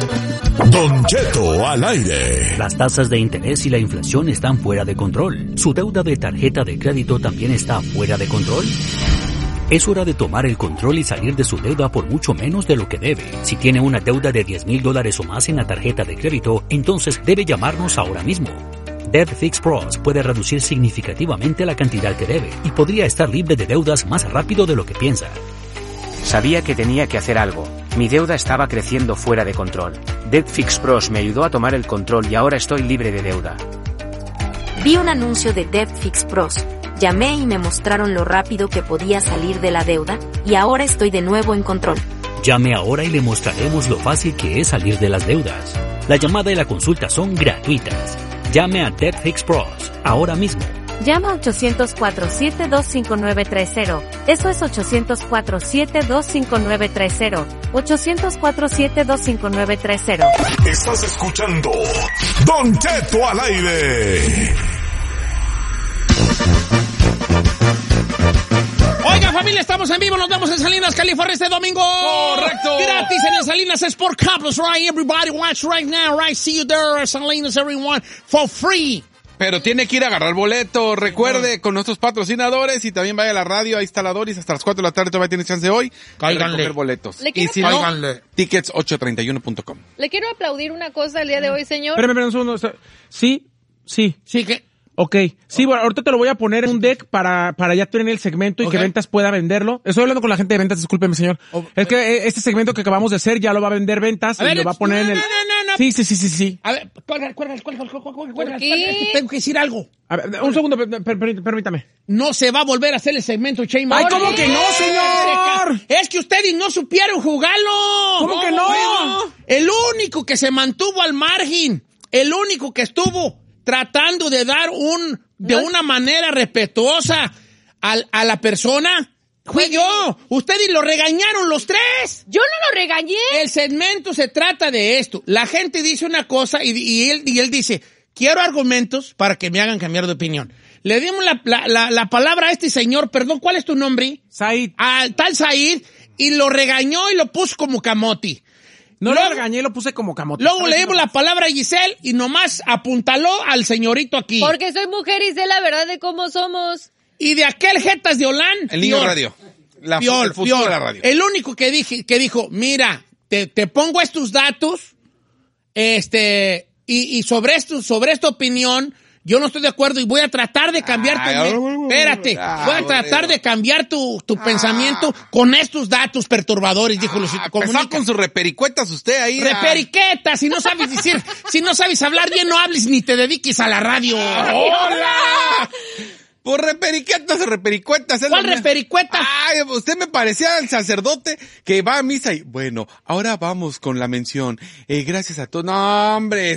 Don Cheto al aire. Las tasas de interés y la inflación están fuera de control. ¿Su deuda de tarjeta de crédito también está fuera de control? Es hora de tomar el control y salir de su deuda por mucho menos de lo que debe. Si tiene una deuda de $10,000 o más en la tarjeta de crédito, entonces debe llamarnos ahora mismo. Debt Fix Pros puede reducir significativamente la cantidad que debe y podría estar libre de deudas más rápido de lo que piensa. Sabía que tenía que hacer algo. Mi deuda estaba creciendo fuera de control. Debt Fix Pros me ayudó a tomar el control y ahora estoy libre de deuda. Vi un anuncio de Debt Fix Pros. Llamé y me mostraron lo rápido que podía salir de la deuda y ahora estoy de nuevo en control. Llame ahora y le mostraremos lo fácil que es salir de las deudas. La llamada y la consulta son gratuitas. Llame a Debt Fix Pros ahora mismo. Llama 800-472-5930. Eso es 800-472-5930. 800-472-5930. Estás escuchando Don Cheto al aire. Oiga, familia, estamos en vivo. Nos vemos en Salinas, California este domingo. Correcto. Gratis en el Salinas Sport Complex, right? Everybody watch right now, right? See you there, Salinas, everyone, for free. Pero tiene que ir a agarrar boleto. Recuerde, con nuestros patrocinadores y también vaya a la radio, ahí está la Doris, hasta las 4 de la tarde todavía tiene chance hoy. Cáiganle. Recoger boletos. Y si no, tickets831.com. Le quiero aplaudir una cosa el día de hoy, señor. Espérame un segundo. Sí. Sí, ¿qué? Ok. Sí, bueno, ahorita te lo voy a poner en un deck para ya tener el segmento y que Ventas pueda venderlo. Estoy hablando con la gente de Ventas, discúlpeme, señor. Es que este segmento que acabamos de hacer ya lo va a vender Ventas y lo va a poner en el... No. Sí. A ver, cuelga. ¿Por qué? Tengo que decir algo. A ver, un segundo, permítame. No se va a volver a hacer el segmento Shane. ¡Ay, cómo que no, señor! Es que ustedes no supieron jugarlo. ¿Cómo que no? El único que se mantuvo al margen, el único que estuvo tratando de dar una manera respetuosa a la persona, fui yo. Ustedes lo regañaron los tres. Yo no lo regañé. El segmento se trata de esto. La gente dice una cosa y él dice, quiero argumentos para que me hagan cambiar de opinión. Le dimos la palabra a este señor, perdón, ¿cuál es tu nombre? Said. Al tal Said, y lo regañó y lo puso como camote. No lo regañé, lo puse como camote. Luego le dimos la palabra a Giselle y nomás apuntaló al señorito aquí. Porque soy mujer y sé la verdad de cómo somos. Y de aquel Jetas de Olán. El niño radio. El futuro de la radio. El único que dijo, mira, te pongo estos datos, y sobre esta opinión, yo no estoy de acuerdo y voy a tratar de cambiar espérate, voy a tratar de cambiar tu pensamiento con estos datos perturbadores, dijo Luisito Comunica. Empezó con sus repericuetas usted ahí. Reperiquetas, si no sabes decir, si no sabes hablar bien, no hables ni te dediques a la radio. ¡Hola! Por repericuetas. ¿Cuál repericueta? Ay, usted me parecía el sacerdote que va a misa y, bueno, ahora vamos con la mención. Gracias a todos. No, hombre,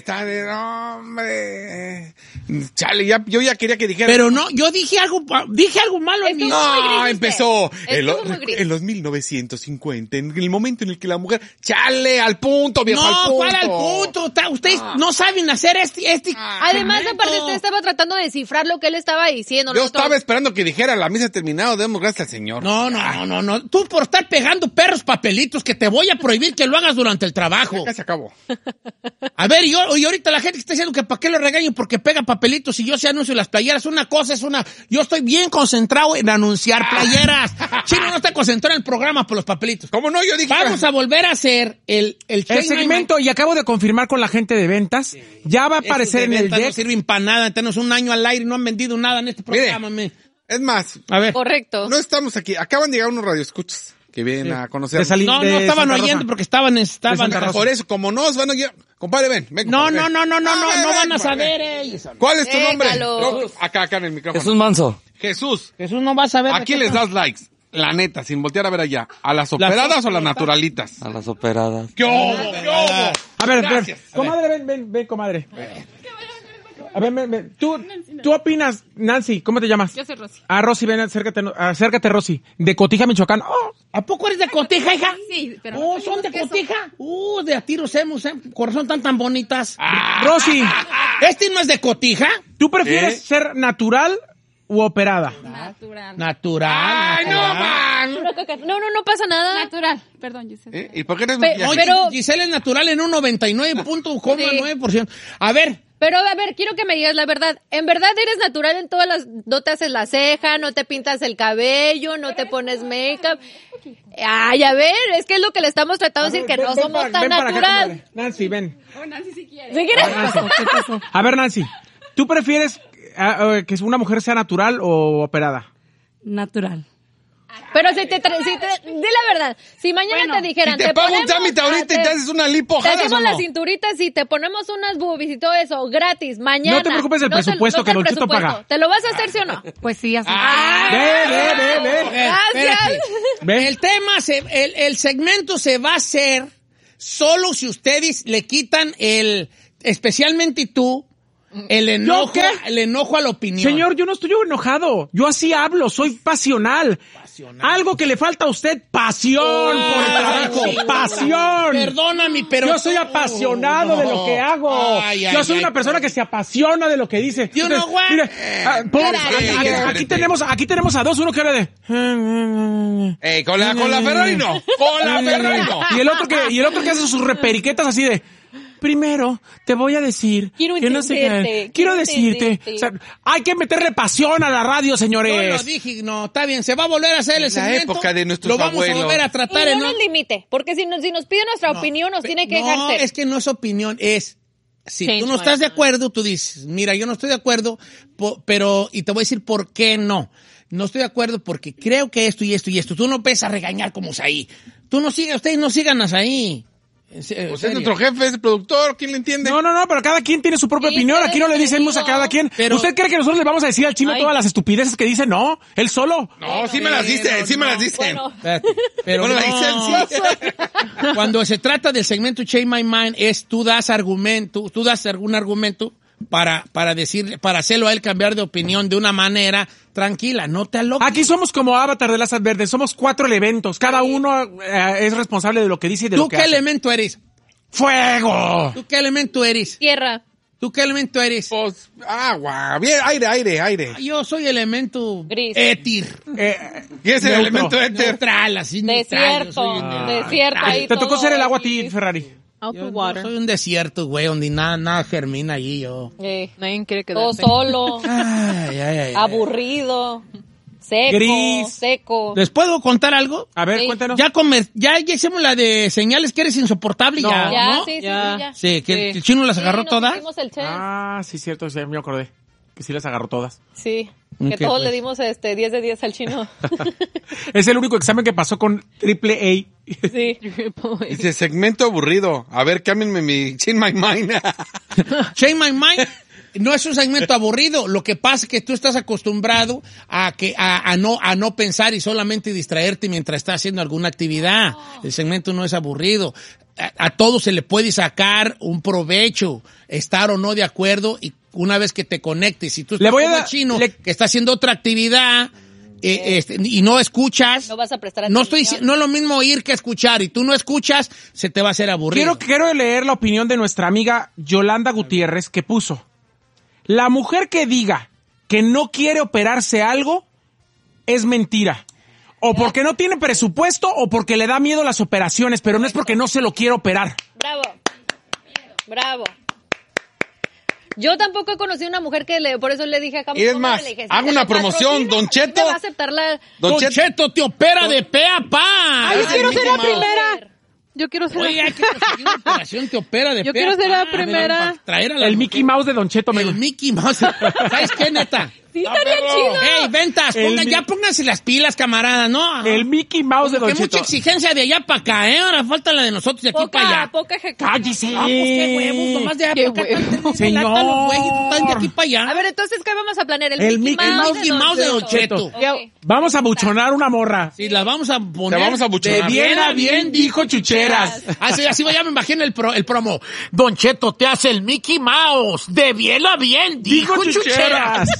Chale, yo ya quería que dijera. Pero no, yo dije algo malo en mí. No, empezó. En los 1950, en el momento en el que la mujer, chale, al punto, viejo, al punto. No, ¿cuál al punto? Ustedes no saben hacer Además, aparte, usted estaba tratando de descifrar lo que él estaba diciendo. Yo estaba esperando que dijera la misa terminado, demos gracias al Señor. No. Tú por estar pegando perros papelitos que te voy a prohibir que lo hagas durante el trabajo. Ya se acabó. A ver, y ahorita la gente que está diciendo que para qué lo regaño porque pega papelitos y yo se anuncio las playeras. Una cosa es yo estoy bien concentrado en anunciar playeras. Chino no está concentrado en el programa por los papelitos. ¿Cómo no? Yo dije. Vamos a volver a hacer el segmento y acabo de confirmar con la gente de Ventas. Sí. Ya va a aparecer en el deck. No sirven para nada. Tenemos un año al aire y no han vendido nada en este programa. Es más, a ver. Correcto. No estamos aquí. Acaban de llegar unos radioescuchas que vienen a conocer. No estaban oyendo porque estaban por eso, como no os van a oír. Compadre, ven. No van a saber ellos. ¿Cuál es tu nombre? Acá en el micrófono. Jesús Manso. Jesús no va a saber. ¿A quién les das likes? La neta, sin voltear a ver allá. ¿A las operadas o a las naturalitas? A las operadas. ¿Qué hubo? A ver. Comadre, ven, comadre. A ver, ¿tú opinas, Nancy? ¿Cómo te llamas? Yo soy Rosy. Rosy, ven, acércate, Rosy. De Cotija, Michoacán. ¿A poco eres de Cotija, hija? Sí, pero... ¿son de Cotija? De a tiros hemos, corazón tan bonitas. Rosy. ¿Este no es de Cotija? ¿Tú prefieres ser natural u operada? Natural. Ay, no No pasa nada. Natural. Perdón, Giselle. ¿Y por qué eres Oye, pero- Giselle es natural en un 99.9%. A ver, Pero a ver, quiero que me digas la verdad. ¿En verdad eres natural en todas las... no te haces la ceja, no te pintas el cabello, no te pones make-up? Ay, a ver, es que es lo que le estamos tratando de decir, que no somos tan natural. Nancy, ven. Nancy, si quiere. ¿Sí quieres? A ver, Nancy, ¿tú prefieres que una mujer sea natural o operada? Natural. Pero di la verdad, si mañana te dijeran, Si te pago un ponemos trámite ahorita y te haces una lipo, te ¿jalas hacemos o no? las cinturitas y te ponemos unas boobies y todo eso gratis mañana. No te preocupes del presupuesto, que Don Cheto paga. ¿Te lo vas a hacer, sí o no? Pues sí, así. Ve. Gracias. Ve. el tema, el segmento se va a hacer solo si ustedes le quitan especialmente tú, el enojo, qué? el enojo a la opinión. Señor, yo no estoy enojado. Yo así hablo, soy pasional. Algo que le falta a usted, pasión por el trabajo. Sí. Pasión. Perdóname, pero Yo soy apasionado de lo que hago. Yo soy una persona que se apasiona de lo que dice. You know what? Mire, Espérate. aquí tenemos a dos, uno que habla de... Con la Ferrari no. Con la Ferrari no. Y el otro que hace sus reperiquetas así de... Primero, te voy a decir... Quiero que no sé qué. entenderte, Quiero quiero decirte... entenderte. O sea, hay que meterle pasión a la radio, yo señores. lo dije, no, está bien, se va a volver a hacer el La segmento. época de nuestros lo vamos abuelos. a volver a Y tratar no nos limite, porque si nos pide nuestra opinión, nos tiene que dejar No, ser. es que no es opinión, es... Si Change tú no my estás de mind. acuerdo, tú dices, mira, yo no estoy de acuerdo, pero, y te voy a decir por qué no. No estoy de acuerdo porque creo que esto y esto y esto. Tú no ves a regañar como ahí. Tú no sigas, ustedes no sigan ahí. Usted es nuestro jefe, es el productor, ¿quién le entiende? No, pero cada quien tiene su propia Sí, opinión. pero Aquí no le te decimos a digo. cada quien. Pero- ¿Usted cree que nosotros le vamos a decir al chino Ay. todas las estupideces que dice? No, él solo. No, sí me las dice, sí me las dice. Bueno, Pero Bueno, la no. licencia. Cuando se trata del segmento Change My Mind, tú das algún argumento para decir, para hacerlo a él cambiar de opinión de una manera tranquila, no te aloques. Aquí somos como Avatar de las Verdes. Somos 4 elementos. Cada uno es responsable de lo que dice y de ¿Tú lo que qué hace. elemento eres? ¡Fuego! ¿Tú qué elemento eres? tierra. ¿Tú qué elemento eres? Pues, agua, bien, aire. Yo soy elemento Gris. éter. ¿Y ese Neutro. elemento éter? Neutral, así neutral. Yo soy Desierto. un Desierto. ahí Te tocó todo ser el agua a así. ti, Ferrari. Yo soy un desierto, güey, donde nada germina allí yo. Nadie quiere Todo quedarse. solo, Ay. aburrido, seco, Gris. seco. ¿Les puedo contar algo? A ver, Sí. cuéntanos. Ya hicimos la de señales que eres insoportable No. ya, Ya, ¿no? sí, Ya. ya. Sí, que Sí. el chino las Sí, agarró nos todas. hicimos el chef. Ah, sí, cierto, sí, me acordé. Que sí las agarró todas. Sí, Ok, que todos pues. le dimos 10 de 10 al chino. Es el único examen que pasó con triple A. Sí. Dice, segmento aburrido. A ver, cámbienme mi Change My Mind. Change My Mind no es un segmento aburrido. Lo que pasa es que tú estás acostumbrado a no pensar y solamente distraerte mientras estás haciendo alguna actividad. El segmento no es aburrido. A todo se le puede sacar un provecho, estar o no de acuerdo, y una vez que te conectes, si tú Le estás voy a como el dar- chino le- que está haciendo otra actividad y no escuchas, No vas a prestar no atención. no es lo mismo oír que escuchar, y tú no escuchas, se te va a hacer aburrido. Quiero leer la opinión de nuestra amiga Yolanda Gutiérrez, que puso: la mujer que diga que no quiere operarse algo es mentira. O porque no tiene presupuesto o porque le da miedo las operaciones, pero no es porque no se lo quiere operar. Bravo. Bravo. Yo tampoco he conocido una mujer por eso le dije a Camus. Y es más, hago una promoción, Don Cheto. Va a aceptar la... Don Cheto. Cheto te opera de pe a pa. Ay, yo quiero ser la Mickey Mouse. primera. Yo quiero ser Oye, hay que conseguir una operación, te opera de Yo pe quiero a ser pa. la A ver, primera. para traer a la El Mickey Mouse de Don Cheto. El Mickey Mouse. ¿Sabes qué, neta? Sí, estaría chido. Ey, ventas, ya pónganse las pilas, camaradas, ¿no? El Mickey Mouse de Como Don que mucha Cheto. exigencia de allá para acá, ¿eh? Ahora falta la de nosotros de aquí para allá. Poca ejecución. ¡Cállese! Ah, pues qué huevos, nomás de allá Qué para acá. huevos. Señor. Los güeyes están de aquí para allá. A ver, entonces, ¿qué vamos a planear? El Mickey Mouse de Don Cheto. Ok. Vamos a buchonar una morra. Sí, las vamos a poner. Te vamos a buchonar. De bien a bien, dijo Chucheras. Así ya me imagino el promo. Don Cheto te hace el Mickey Mouse. De bien a bien, dijo Chucheras.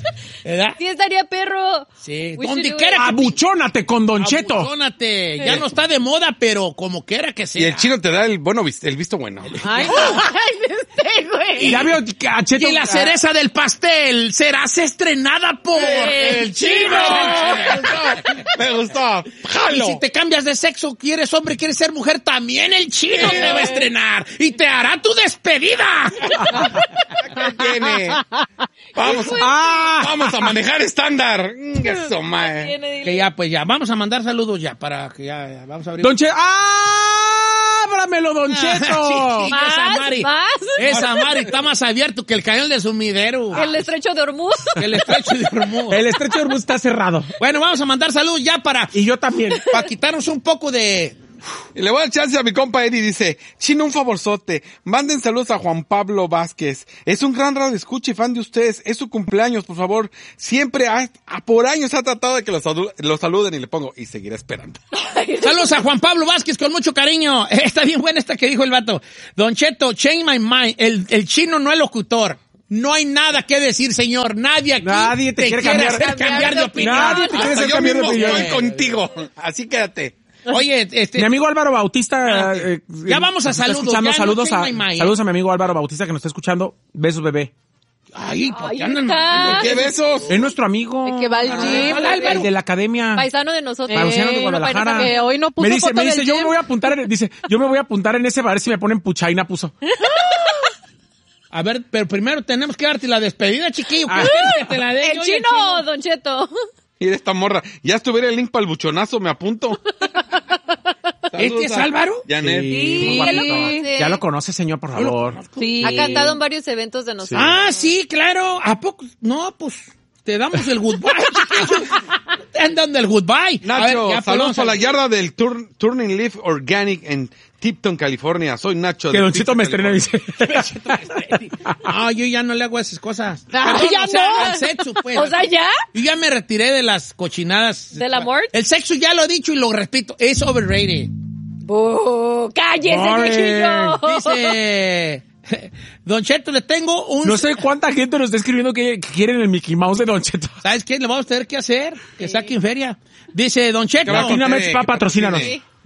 ¿Verdad? Sí, estaría perro. Sí. We Donde should do quiera it. que Abuchónate con Don Cheto. Abuchónate. Ya no está de moda, pero como quiera que sea. Y el chino te da el visto bueno. Ay, güey. Ya veo que a Cheto. Y la cereza del pastel serás estrenada por el chino. Me gustó. Y ¡Jalo! si te cambias de sexo, quieres hombre, quieres ser mujer, también el chino te va a estrenar y te hará tu despedida. ¿Qué tiene? Vamos a manejar estándar. Eso, mae. Que ya, pues ya, vamos a mandar saludos ya para que ya vamos a abrir. Don Cheto. ¡Ábramelo, Don Cheto! Esa Mari está más abierto que el cañón de sumidero. El estrecho de Hormuz. El estrecho de Hormuz. El estrecho de Hormuz está cerrado. Bueno, vamos a mandar saludos ya para... Y yo también. Para quitarnos un poco de... Y le voy a dar chance a mi compa Eddie, dice, Chino, un favorzote, manden saludos a Juan Pablo Vázquez, es un gran radio escucha y fan de ustedes, es su cumpleaños, por favor, siempre por años ha tratado de que lo saluden y le pongo, y seguirá esperando. Saludos a Juan Pablo Vázquez con mucho cariño. Está bien buena esta que dijo el vato. Don Cheto, change my mind, el chino no es locutor. No hay nada que decir, señor. Nadie te quiere hacer cambiar de opinión. Nadie te quiere hacer cambiar de opinión. Estoy contigo, así quédate. Oye, mi amigo Álvaro Bautista. Ya vamos a saludos. Saludos a mi amigo Álvaro Bautista que nos está escuchando. Besos, bebé. Ay, ¿por qué andan? ¿Por qué besos? Es nuestro amigo. El que va al gym. El de la academia. Paisano de nosotros. Paisano de Guadalajara. Que hoy no puso me dice, foto del yo gym. me voy a apuntar en ese para ver si me ponen puchaina, puso. A ver, pero primero tenemos que darte la despedida, chiquillo. Que te la dé. El chino, Don Cheto. Mira esta morra. Ya estuviera el link para el buchonazo, me apunto. ¿Este es Álvaro? Janet. Sí, ya lo conoce. Ya lo conoce, señor, por favor. Sí. Ha cantado en varios eventos de nosotros. Ah, sí, claro. ¿A poco? No, pues te damos el goodbye, chiquillo. Te han dando el goodbye. Nacho, ya, saludos a la yarda del Turning Leaf Organic en Tipton, California. Soy Nacho. Que Don Cheto me estrena, dice. No, yo ya no le hago esas cosas. Ah, Perdón, ya o sea, no. al sexo, pues. O sea, ¿ya? Yo ya me retiré de las cochinadas. ¿Del amor? El sexo ya lo he dicho y lo repito. Es overrated. ¡Cállese, viejillo! Dice... Don Cheto, le tengo un... No sé cuánta gente nos está escribiendo que quieren el Mickey Mouse de Don Cheto. ¿Sabes qué? Le vamos a tener que hacer. Que saquen feria. Dice Don Cheto... Patrocínanos.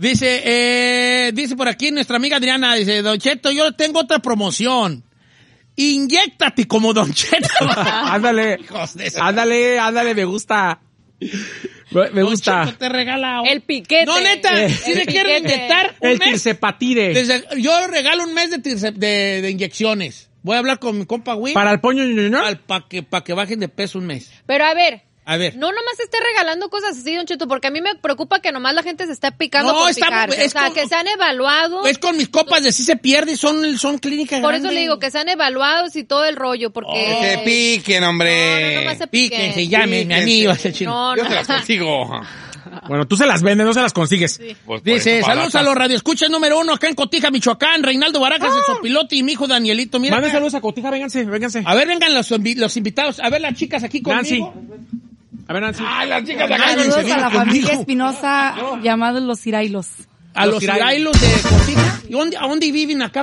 Dice por aquí nuestra amiga Adriana, dice, Don Cheto, yo tengo otra promoción. Inyéctate como Don Cheto. Ándale, me gusta. Me gusta. Don Cheto te regala... El piquete. No, neta, si le quieren inyectar un El mes, tirsepatide. yo regalo un mes de inyecciones. Voy a hablar con mi compa Will. Para el poño, ¿no? Para que bajen de peso un mes. Pero a ver, ver. no nomás esté regalando cosas así, Don Cheto, porque a mí me preocupa que nomás la gente se esté picando por picar. O sea, que sean evaluados. Es con mis copas de si se pierde, son clínicas Por grandes. eso le digo que sean evaluados y todo el rollo, porque... Que se piquen, hombre. No nomás se piquen. Píquense, llamen, mi amigo. No, Yo te las consigo. Bueno, tú se las vendes, no se las consigues. Pues, Dice, saludos a los radioescuchas número 1 acá en Cotija, Michoacán, Reinaldo Barajas, el Sopilote y mi hijo Danielito. Mira, Manden saludos a Cotija, vénganse. a ver, vengan los invitados. A ver, las chicas aquí conmigo. A ver, Nancy. Las chicas de acá. Saludos se a vienen la conmigo. familia Espinosa, llamados Los Irailos. A los irailos de Cotija. ¿Y a dónde viven acá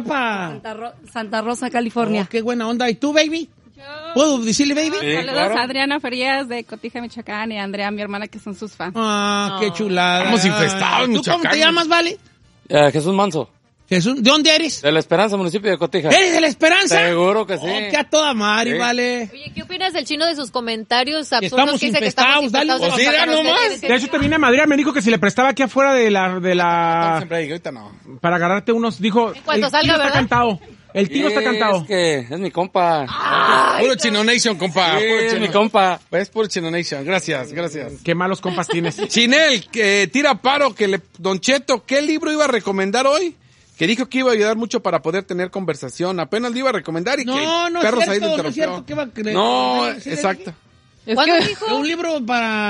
Santa Rosa, California. Oh, qué buena onda. ¿Y tú, baby? ¿Puedo decirle, baby? Saludos a Adriana Ferías de Cotija, Michoacán, y a Andrea, mi hermana, que son sus fans. Ah, qué chulada. Estamos infestados, ¿Tú Michoacán. cómo te llamas, Vale? Jesús Manso, Jesús, ¿de dónde eres? de La Esperanza, municipio de Cotija. ¿Eres de La Esperanza? Seguro que sí. Oh, que a toda madre, Sí. Vale. Oye, ¿qué opinas del chino de sus comentarios absurdos estamos que dice que estamos infestados, dale. infestados? Pues mira nomás. De hecho, te vine a Madrid, me dijo que si le prestaba aquí afuera de la... Siempre ahí, ahorita no. Para agarrarte unos, dijo... En cuanto el salga, tiro está ¿verdad? cantado. El tiro está cantado. Es que es mi compa. Puro Chino Nation, compa. Sí, Puro es Chino. mi compa. Es puro Chino Nation. Gracias. Qué malos compas tienes. Chinel, que tira paro, Don Cheto, ¿qué libro iba a recomendar hoy? Que dijo que iba a ayudar mucho para poder tener conversación. Apenas le iba a recomendar y No, que no es perros ahí cierto, le no es cierto. ¿Qué va a creer? No, ¿Sí, exacto. ¿Cuándo dijo? ¿Un libro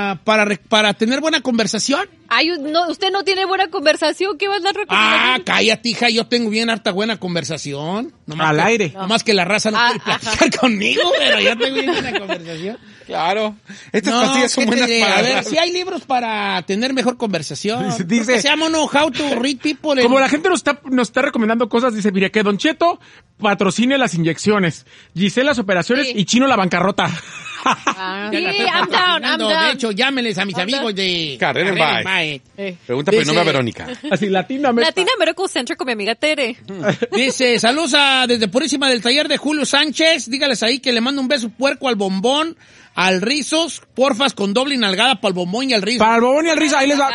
para tener buena conversación? Ay, no, usted no tiene buena conversación, ¿qué vas a recomendar? Ah, cállate, hija, yo tengo bien harta buena conversación. Al aire. Nomás que la raza no quiere platicar conmigo, pero yo tengo bien buena conversación. Claro. Estas pastillas son ¿qué te buenas diré? para... A ver, si hay libros para tener mejor conversación. Dice- que se llama no How to Read People. Como la gente nos está recomendando cosas, dice, mire, que Don Cheto patrocine las inyecciones, Giselle las operaciones Sí. y Chino la bancarrota. Sí, I'm down. De hecho, llámenles a mis amigos de Carrera en Bye. Pregunta por mi novia Verónica. Así, Latinoamérica. Latin American Center con mi amiga Tere. Dice, saludos desde Purísima del taller de Julio Sánchez. Dígales ahí que le mando un beso puerco al Bombón, al Rizos, porfas con doble nalgada para el Bombón y al Rizos. Para el Bombón y el Rizos, ahí les va.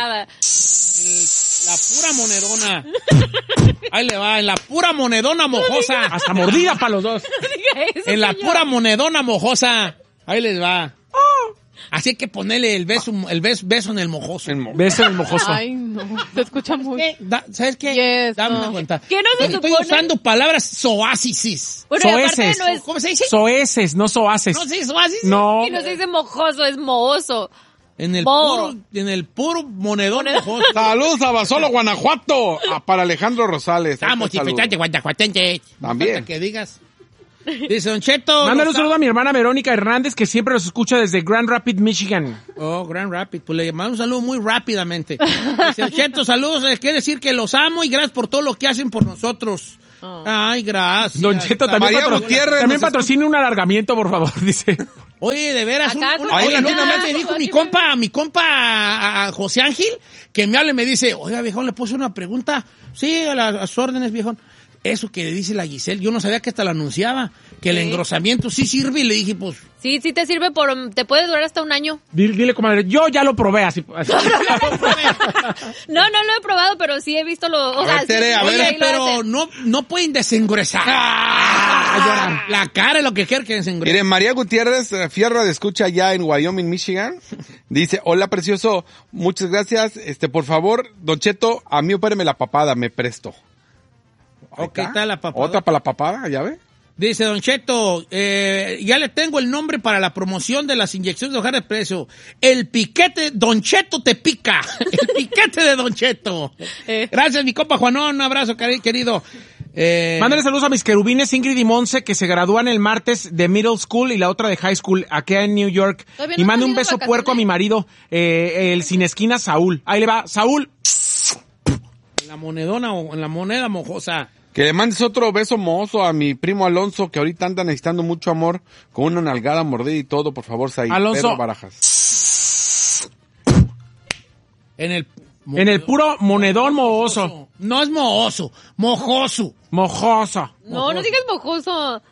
La pura monedona. Ahí le va, en la pura monedona mojosa. Hasta mordida para los dos. En la pura monedona mojosa. Ahí les va. Así hay que ponerle el beso en el mojoso. Beso en el mojoso. Ay, no. Se escucha muy... ¿Sabes qué? Yes, Dame no. una cuenta. ¿Qué no se Estoy supone? usando palabras soácisis. Bueno, y aparte Soeces. no es... ¿Cómo se dice? Soeces, no soaces. No se dice soácisis. No. Y no se dice mojoso, es mohoso. En el puro monedón mojoso. Saludos a Basolo, Guanajuato. Para Alejandro Rosales. Estamos chifitantes, guanajuatenses. También. Falta que digas. Dice Don Cheto. Mándale un saludo a mi hermana Verónica Hernández, que siempre nos escucha desde Grand Rapids, Michigan. Oh, Grand Rapids. Pues le mando un saludo muy rápidamente. Dice Don Cheto, saludos. Quiere decir que los amo y gracias por todo lo que hacen por nosotros. Ay, gracias. Don Cheto, también, María Gutiérrez también nos patrocine un alargamiento, por favor, dice. Oye, de veras, Acá, oye, no, me no, dijo no, mi compa a José Ángel, que me habla y me dice, oiga, viejón, le puse una pregunta. Sí, a las órdenes, viejón. Eso que dice la Giselle, yo no sabía que hasta la anunciaba, que el engrosamiento sí sirve, y le dije, pues... Sí, te sirve te puede durar hasta un año. Dile, comadre, yo ya lo probé así. No lo he probado, pero sí he visto A ver, Tere, a ver, Oye, pero no pueden desengruesar. La cara es lo que quiere que desengrese. Miren, María Gutiérrez, fierro de escucha allá en Wyoming, Michigan. Dice, hola, precioso, muchas gracias. Por favor, Don Cheto, a mí opéreme la papada, me presto. Ok, está la papada. Otra para la papada, ¿ya ve? Dice Don Cheto, ya le tengo el nombre para la promoción de las inyecciones de bajar de precio. El piquete Don Cheto te pica. El piquete de Don Cheto. Gracias, mi compa Juanón. Un abrazo, querido. Mándale saludos a mis querubines Ingrid y Monse, que se gradúan el martes de middle school y la otra de high school, aquí en New York. Y mando un beso puerco a mi marido, el sin esquina Saúl. Ahí le va, Saúl. En la monedona o en la moneda mojosa. Que le mandes otro beso mozo a mi primo Alonso, que ahorita anda necesitando mucho amor, con una nalgada mordida y todo, por favor, Saí. Alonso. Pedro Barajas. En el puro monedón mohoso. No es mohoso, mojoso. Mojoso. No digas mojoso.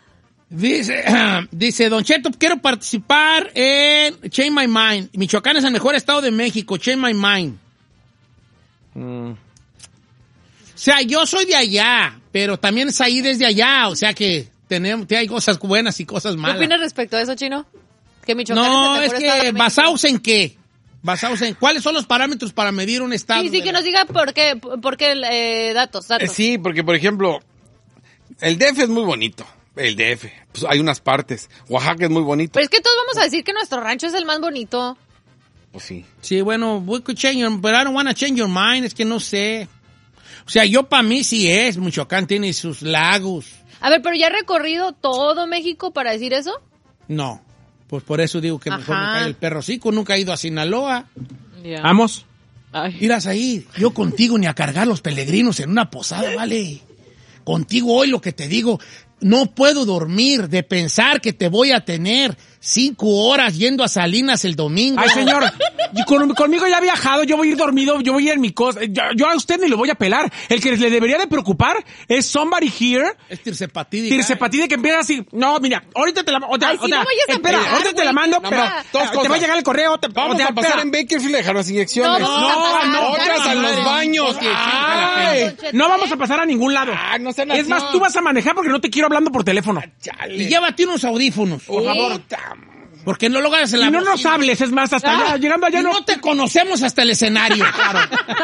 Dice Don Cheto, quiero participar en Change My Mind. Michoacán es el mejor estado de México, Change My Mind. O sea, yo soy de allá, pero también es ahí desde allá, o sea que hay cosas buenas y cosas malas. ¿Qué opinas respecto a eso, Chino? Que Michoacán No, es es el mejor estado que de México. ¿basados en qué? ¿Basados en cuáles son los parámetros para medir un estado? Sí, que nos diga por qué datos. Sí, porque por ejemplo, el DF es muy bonito. El DF, pues hay unas partes. Oaxaca es muy bonito. Pero es que todos vamos a decir que nuestro rancho es el más bonito. Pues sí. Sí, bueno, we could change but I don't want to change your mind, es que no sé. O sea, yo para mí sí es, Michoacán tiene sus lagos. A ver, pero ¿ya he recorrido todo México para decir eso? No, pues por eso digo que mejor me cae el perro hocico, nunca he ido a Sinaloa. Yeah. Vamos. Irás ahí, yo contigo ni a cargar los peregrinos en una posada, vale. Contigo hoy lo que te digo, no puedo dormir de pensar que te voy a tener 5 horas yendo a Salinas el domingo. Ay, señor, conmigo ya ha viajado, yo voy a ir dormido, yo voy a ir en mi cosa. Yo a usted ni lo voy a pelar. El que le debería de preocupar es somebody here. Es tirsepatide. Tirsepatide que empieza así. No, mira, ahorita te la mando. Espera, ahorita te la mando, pero te va a llegar el correo. Vamos a pasar en Bakersfield a dejar las inyecciones. No, otras a los baños. No vamos a pasar a ningún lado. Es más, tú vas a manejar porque no te quiero hablando por teléfono. Y llévate unos audífonos, por favor. Porque no lo hagas en la y no bocina. nos hables, es más, hasta allá, llegando allá y no te conocemos hasta el escenario. Claro.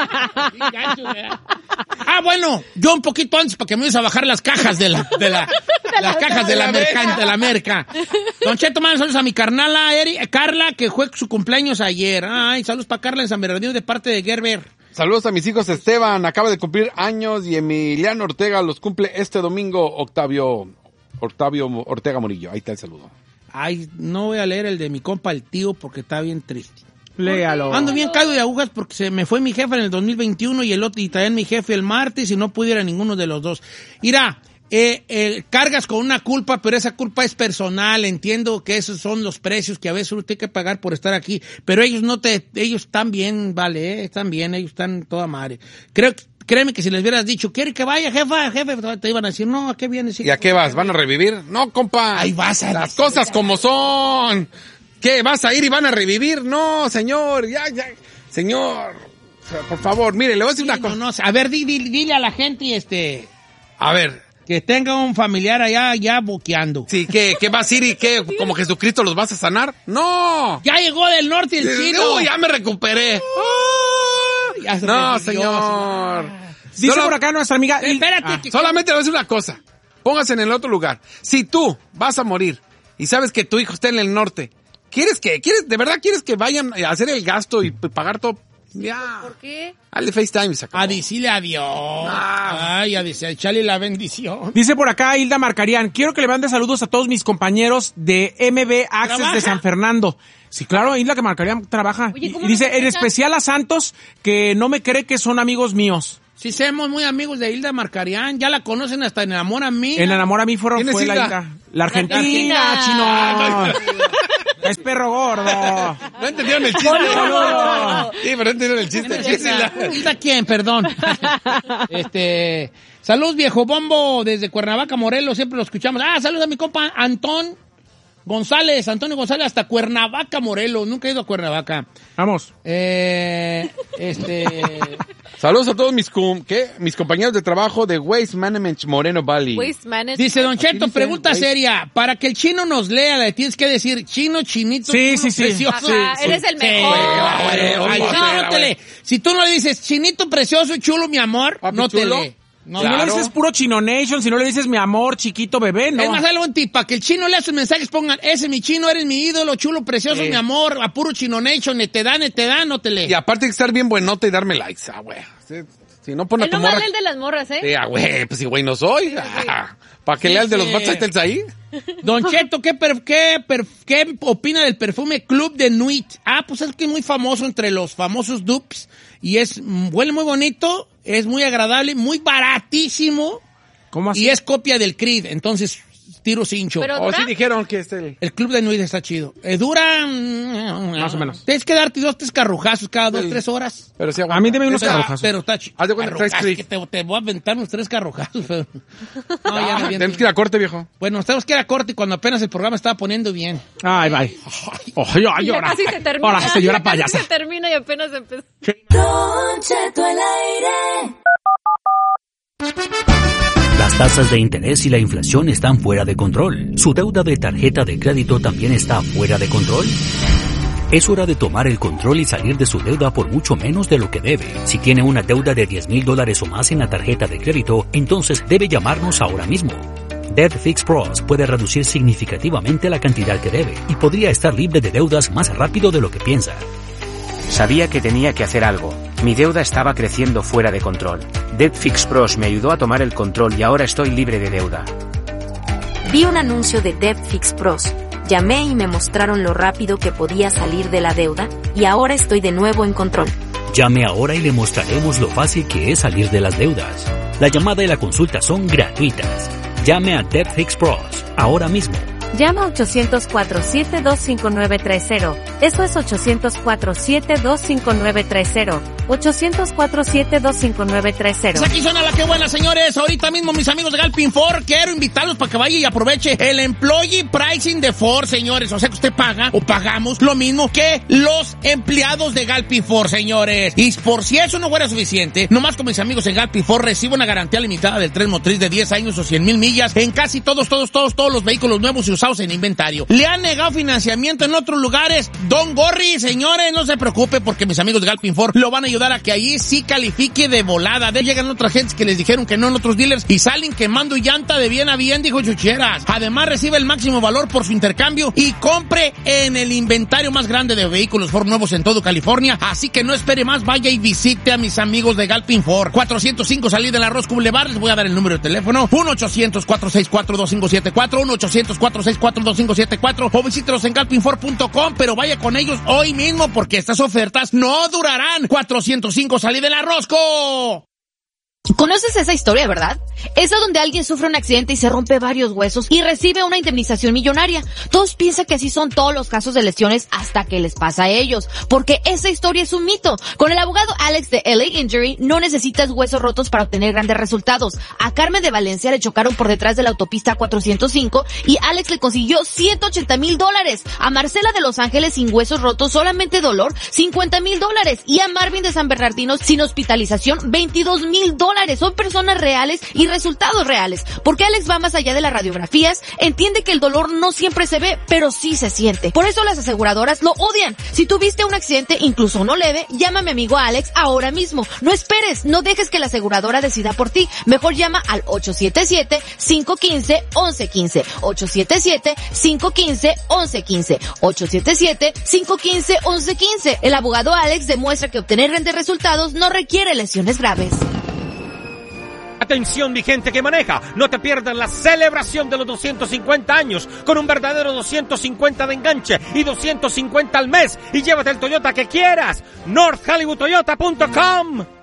Bueno, yo un poquito antes para que me vayas a bajar las cajas de las cajas de la merca. Don Cheto, manda saludos a mi carnala Carla, que fue su cumpleaños ayer. Ay, saludos para Carla en San Bernardino de parte de Gerber. Saludos a mis hijos Esteban, acaba de cumplir años, y Emiliano Ortega los cumple este domingo, Octavio Ortega Murillo. Ahí está el saludo. Ay, no voy a leer el de mi compa el tío porque está bien triste. Léalo. Ando bien caído de agujas porque se me fue mi jefe en el 2021 y también mi jefe el martes y no pude ir a ninguno de los dos. Mira, cargas con una culpa, pero esa culpa es personal. Entiendo que esos son los precios que a veces uno tiene que pagar por estar aquí, pero ellos ellos están bien, vale, están bien, ellos están toda madre. Créeme que si les hubieras dicho, ¿quiere que vaya, jefe? Te iban a decir, no, ¿a qué vienes? ¿Y a qué vas? ¿Van a revivir? No, compa. Ahí vas a las cosas como son. ¿Qué? ¿Vas a ir y van a revivir? No, señor, ya. Señor, por favor, mire, le voy a decir una cosa. No, a ver, dile a la gente, A ver. Que tenga un familiar allá ya boqueando. Sí, ¿qué vas a ir y qué? ¿Como Jesucristo los vas a sanar? ¡No! Ya llegó del norte el chino. Ya me recuperé. No, señor. Dice por acá nuestra amiga. Espérate. Solamente le voy a decir una cosa. Póngase en el otro lugar. Si tú vas a morir y sabes que tu hijo está en el norte, ¿de verdad quieres que vayan a hacer el gasto y pagar todo? Ya. ¿Por qué? Hazle FaceTime y se acabó. A decirle adiós. Ay, a echarle la bendición. Dice por acá Hilda Marcarián, quiero que le mande saludos a todos mis compañeros de MB Access ¿Trabaja? de San Fernando. Sí, claro, Hilda que Marcarián trabaja. Oye, y dice, en especial a Santos, que no me cree que son amigos míos. Sí, somos muy amigos de Hilda Marcarián. Ya la conocen hasta en Enamor a mí. En Enamor a mí fue ¿Quién es la Hilda? Hilda. La Argentina, chino. Es perro gordo. No entendieron el chiste. Boludo. Sí, pero no entendieron el chiste. ¿Quién es Hilda? ¿Hilda quién? Perdón. Saludos, viejo bombo, desde Cuernavaca, Morelos, siempre lo escuchamos. Saludos a mi compa Antonio González hasta Cuernavaca, Morelos. Nunca he ido a Cuernavaca. Vamos. Saludos a todos mis compañeros de trabajo de Waste Management Moreno Valley. Waste Management. Dice Don Cheto, dice, pregunta seria. Para que el chino nos lea, le tienes que decir chino, chinito, Sí, chulo, sí. precioso. Ajá, eres el mejor. Al chino no te lee. Si tú no le dices chinito, precioso, chulo, mi amor, Papi no te chulo. lee. No, Si no le dices puro Chino Nation, si no le dices mi amor, chiquito bebé, no. Es más, algo en ti, para que el chino lea sus mensajes, pongan, ese mi chino, eres mi ídolo, chulo, precioso, mi amor, a puro Chino Nation, te da, no te lee. Y aparte de estar bien buenota y darme likes. Güey. Si no pone a Él tu no morra. vale el de las morras, ¿eh? Güey, pues si güey no soy. ¿Para que lea el de los Batzaites ahí? Don Cheto, ¿qué opina del perfume Club de Nuit? Pues es que es muy famoso entre los famosos dupes y huele muy bonito, es muy agradable, muy baratísimo. ¿Cómo así? Y es copia del Creed, entonces tiro cincho. Pero O dura. sí dijeron que El Club de Nuit está chido. Dura Más o menos. Tienes que darte 2-3 carrujazos cada 2-3 horas. Pero sí, A mí deme unos carrojazos. Pero está chido. Haz de cuenta que traes Carrujazos, Creed. que te voy a aventar unos 3 carrujazos. Pero... No, ya no viene. Tenemos que ir a corte, viejo. Bueno, tenemos que ir a corte y cuando apenas el programa estaba poniendo bien. Ay, bye. Ay, Ya llora. casi se termina. Ahora, señora Ya casi payasa. se termina y apenas empezó. Don Cheto al aire. Las tasas de interés y la inflación están fuera de control. ¿Su deuda de tarjeta de crédito también está fuera de control? Es hora de tomar el control y salir de su deuda por mucho menos de lo que debe. Si tiene una deuda de $10,000 o más en la tarjeta de crédito, entonces debe llamarnos ahora mismo. Debt Fix Pros puede reducir significativamente la cantidad que debe y podría estar libre de deudas más rápido de lo que piensa. Sabía que tenía que hacer algo. Mi deuda estaba creciendo fuera de control. Debt Fix Pros me ayudó a tomar el control y ahora estoy libre de deuda. Vi un anuncio de Debt Fix Pros. Llamé y me mostraron lo rápido que podía salir de la deuda y ahora estoy de nuevo en control. Llame ahora y le mostraremos lo fácil que es salir de las deudas. La llamada y la consulta son gratuitas. Llame a Debt Fix Pros ahora mismo. Llama a 800-472-5930. Eso es 800-472-5930. 800-472-5930. Aquí suena la que buena, señores. Ahorita mismo, mis amigos de Galpin Ford, quiero invitarlos para que vaya y aproveche el Employee Pricing de Ford, señores. O sea que usted paga o pagamos lo mismo que los empleados de Galpin Ford, señores. Y por si eso no fuera suficiente, nomás con mis amigos en Galpin Ford recibo una garantía limitada del tren motriz de 10 años o 100,000 millas en casi todos los vehículos nuevos y usados en inventario. ¿Le han negado financiamiento en otros lugares? Don Gorri, señores, no se preocupe porque mis amigos de Galpin Ford lo van a ayudar a que allí sí califique de volada. Llegan otras gentes que les dijeron que no en otros dealers y salen quemando llanta de bien a bien, dijo Chucheras. Además recibe el máximo valor por su intercambio y compre en el inventario más grande de vehículos Ford nuevos en todo California. Así que no espere más, vaya y visite a mis amigos de Galpin Ford. 405 Salida del Arroz Boulevard. Les voy a dar el número de teléfono. 1-800-464-2574. 1-800-464-2574. O visítelos en galpinford.com, pero vaya con ellos hoy mismo porque estas ofertas no durarán. 405 Salida del Arrozco. ¿Conoces esa historia, verdad? Esa donde alguien sufre un accidente y se rompe varios huesos y recibe una indemnización millonaria. Todos piensan que así son todos los casos de lesiones hasta que les pasa a ellos, porque esa historia es un mito. Con el abogado Alex de LA Injury no necesitas huesos rotos para obtener grandes resultados. A Carmen de Valencia le chocaron por detrás de la autopista 405 y Alex le consiguió $180,000. A Marcela de Los Ángeles sin huesos rotos, solamente dolor, $50,000. Y a Marvin de San Bernardino sin hospitalización, $22,000. Son personas reales y resultados reales. Porque Alex va más allá de las radiografías, entiende que el dolor no siempre se ve, pero sí se siente. Por eso las aseguradoras lo odian. Si tuviste un accidente, incluso uno leve, llama a mi amigo Alex ahora mismo. No esperes, no dejes que la aseguradora decida por ti. Mejor llama al 877-515-1115. 877-515-1115. 877-515-1115. El abogado Alex demuestra que obtener grandes resultados no requiere lesiones graves. Atención, mi gente que maneja, no te pierdas la celebración de los 250 años con un verdadero 250 de enganche y 250 al mes y llévate el Toyota que quieras. NorthHollywoodToyota.com.